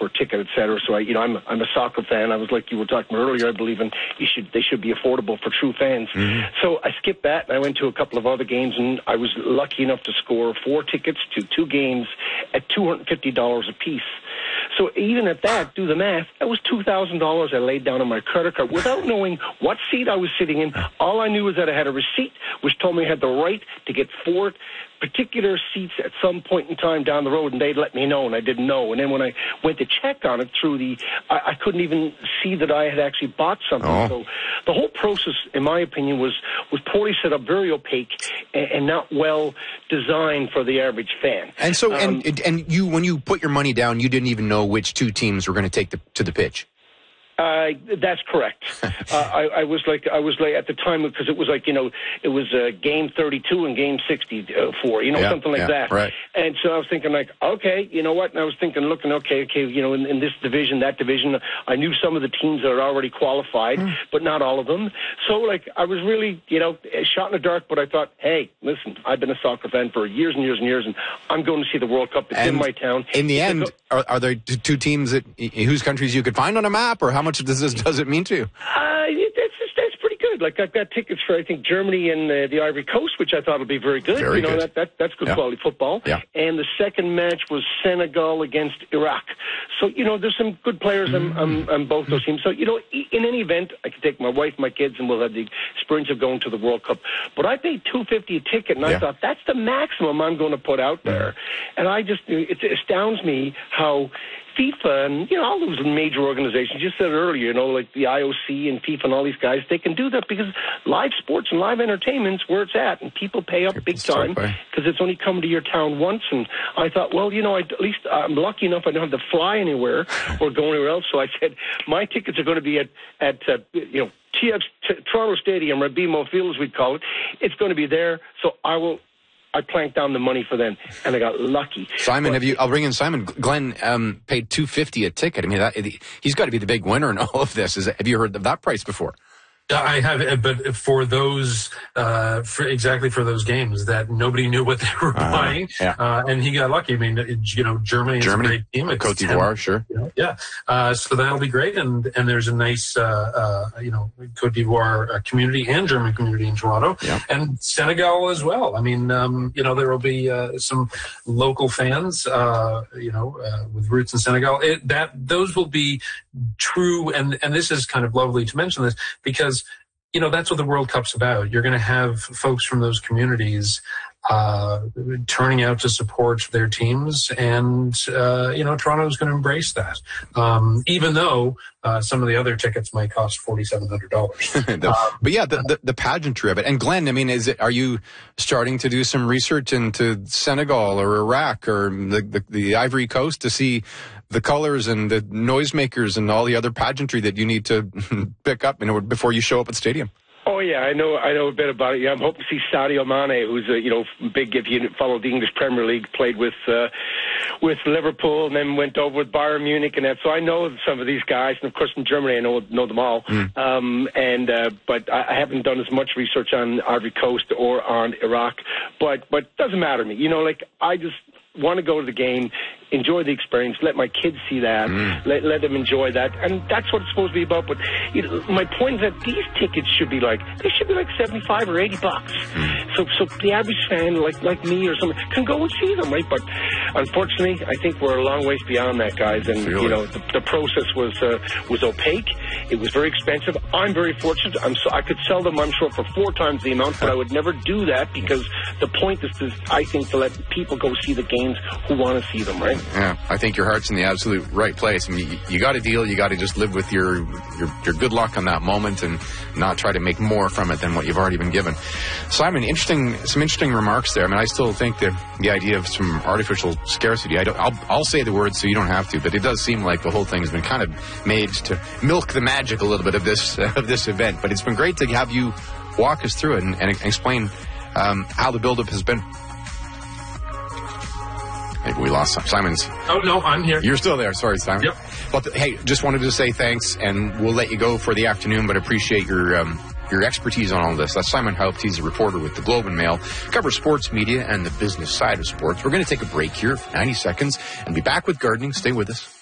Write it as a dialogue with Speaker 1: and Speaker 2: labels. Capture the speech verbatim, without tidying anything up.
Speaker 1: for a ticket, et cetera. So I, you know, I'm I'm a soccer fan. I was like you were talking earlier. I believe in you should they should be affordable for true fans. Mm-hmm. So I skipped that and I went to a couple of other games, and I was lucky enough to score four tickets to two games at two hundred fifty dollars a piece. So even at that, do the math, that was two thousand dollars I laid down on my credit card without knowing what seat I was sitting in. All I knew was that I had a receipt which told me I had the right to get four particular seats at some point in time down the road, and they'd let me know, and I didn't know. And then when I went to check on it through the, I, I couldn't even see that I had actually bought something. Oh. So the whole process, in my opinion, was, was poorly set up, very opaque, and, and not well designed for the average fan.
Speaker 2: And so,
Speaker 1: um,
Speaker 2: and and you, when you put your money down, you didn't even know which two teams were going to take the, to the pitch.
Speaker 1: Uh, that's correct. uh, I, I was like, I was like at the time because it was like, you know, it was uh, game thirty-two and game sixty-four, you know,
Speaker 2: yeah,
Speaker 1: something like
Speaker 2: yeah,
Speaker 1: that.
Speaker 2: Right.
Speaker 1: And so I was thinking like, okay, you know what? And I was thinking, looking, okay, okay, you know, in, in this division, that division, I knew some of the teams that are already qualified, mm. but not all of them. So like, I was really, you know, shot in the dark, but I thought, hey, listen, I've been a soccer fan for years and years and years, and I'm going to see the World Cup. It's
Speaker 2: and
Speaker 1: in my town.
Speaker 2: In the end, are, are there two teams that whose countries you could find on a map, or how much does this does it mean to you?
Speaker 1: Uh, that's that's pretty good. Like I've got tickets for I think Germany and uh, the Ivory Coast, which I thought would be very good.
Speaker 2: Very
Speaker 1: you know
Speaker 2: good.
Speaker 1: that, that that's good
Speaker 2: yeah.
Speaker 1: quality football.
Speaker 2: Yeah.
Speaker 1: And the second match was Senegal against Iraq. So you know there's some good players mm-hmm. on, on, on both those teams. So you know in any event, I could take my wife, my kids, and we'll have the experience of going to the World Cup. But I paid two fifty a ticket, and yeah. I thought that's the maximum I'm going to put out there. Mm-hmm. And I just it astounds me how FIFA and, you know, all those major organizations, you said earlier, you know, like the I O C and FIFA and all these guys, they can do that because live sports and live entertainment's where it's at, and people pay up big time because it's only come to your town once. And I thought, well, you know, I, at least I'm lucky enough I don't have to fly anywhere or go anywhere else. So I said, my tickets are going to be at, at uh, you know, T F T- Toronto Stadium, or B M O Field as we call it. It's going to be there, so I will... I planked down the money for them, and I got lucky.
Speaker 2: Simon,
Speaker 1: but,
Speaker 2: have you? I'll bring in Simon. Glenn um, paid two fifty a ticket. I mean, that, he's got to be the big winner in all of this. Is have you heard of that price before?
Speaker 3: I have, but for those, uh, for exactly for those games that nobody knew what they were uh, buying,
Speaker 2: yeah.
Speaker 3: uh, and he got lucky. I mean, it, you know, Germany is
Speaker 2: Germany,
Speaker 3: a great team. It's
Speaker 2: Cote d'Ivoire, sure.
Speaker 3: You know, yeah, uh, so that'll be great, and and there's a nice, uh, uh, you know, Cote d'Ivoire uh, community and German community in Toronto,
Speaker 2: yeah.
Speaker 3: and Senegal as well. I mean, um, you know, there will be uh, some local fans, uh, you know, uh, with roots in Senegal. It, that those will be true, and and this is kind of lovely to mention this because, you know, that's what the World Cup's about. You're going to have folks from those communities uh, turning out to support their teams, and, uh, you know, Toronto's going to embrace that, um, even though uh, some of the other tickets might cost forty-seven hundred dollars.
Speaker 2: um, but, yeah, the, the, the pageantry of it. And, Glenn, I mean, is it, are you starting to do some research into Senegal or Iraq or the, the, the Ivory Coast to see the colors and the noisemakers and all the other pageantry that you need to pick up, you know, before you show up at the stadium?
Speaker 1: Oh yeah, I know. I know a bit about it. Yeah, I'm hoping to see Sadio Mane, who's a, you know, big. If you follow the English Premier League, played with uh, with Liverpool and then went over with Bayern Munich and that. So I know some of these guys, and of course in Germany I know know them all. Mm. Um, and uh, but I, I haven't done as much research on Ivory Coast or on Iraq. But but it doesn't matter to me. You know, like I just want to go to the game, enjoy the experience, let my kids see that, mm. let, let them enjoy that, and that's what it's supposed to be about. But you know, my point is that these tickets should be like, they should be like seventy-five or eighty bucks. Mm. So so the average fan, like like me or something, can go and see them, right? But unfortunately, I think we're a long ways beyond that, guys. And
Speaker 2: really?
Speaker 1: you know, the, the process was uh, was opaque. It was very expensive. I'm very fortunate. I'm so I could sell them, I'm sure, for four times the amount, but I would never do that because the point is to, I think, to let people go see the games who want to see them, right?
Speaker 2: Yeah, I think your heart's in the absolute right place. I mean, you, you got a deal. You got to just live with your, your your good luck on that moment and not try to make more from it than what you've already been given. Simon, interesting, some interesting remarks there. I mean, I still think that the idea of some artificial scarcity. I don't. I'll, I'll say the words so you don't have to, but it does seem like the whole thing has been kind of made to milk the magic a little bit of this uh, of this event. But it's been great to have you walk us through it and, and explain um, how the buildup has been. Maybe we lost Simon's.
Speaker 3: Oh, no, I'm here.
Speaker 2: You're still there. Sorry, Simon.
Speaker 3: Yep.
Speaker 2: But, hey, just wanted to say thanks, and we'll let you go for the afternoon, but appreciate your um, your expertise on all this. That's Simon Haupt. He's a reporter with the Globe and Mail, covers sports media and the business side of sports. We're going to take a break here for ninety seconds and be back with gardening. Stay with us.